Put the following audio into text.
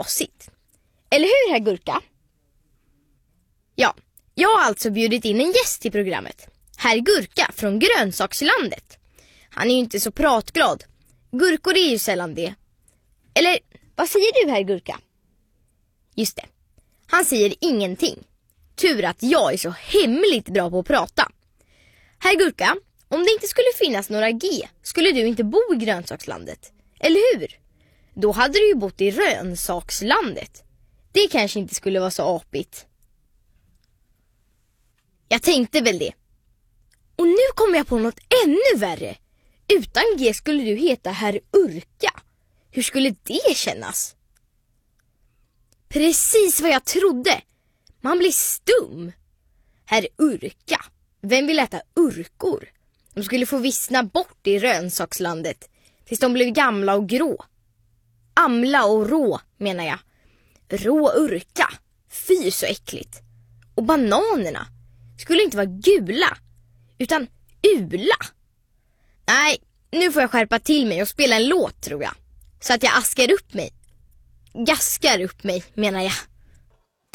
knasigt. Eller hur, herr Gurka? Ja, jag har alltså bjudit in en gäst till programmet. Herr Gurka från Grönsakslandet. Han är ju inte så pratglad. Gurkor är ju sällan det. Eller, vad säger du, herr Gurka? Just det, han säger ingenting. Tur att jag är så hemligt bra på att prata. Herr Gurka, om det inte skulle finnas några G skulle du inte bo i Grönsakslandet. Eller hur? Då hade du ju bott i Rönsakslandet. Det kanske inte skulle vara så apigt. Jag tänkte väl det. Och nu kommer jag på något ännu värre. Utan G skulle du heta herr Urka. Hur skulle det kännas? Precis vad jag trodde. Man blir stum. Herr Urka. Vem vill äta urkor? De skulle få vissna bort i Rönsakslandet tills de blev gamla och grå. Amla och rå, menar jag. Rå urka. Fy, så äckligt. Och bananerna skulle inte vara gula, utan ula. Nej, nu får jag skärpa till mig och spela en låt, tror jag. Så att jag askar upp mig. Gaskar upp mig, menar jag.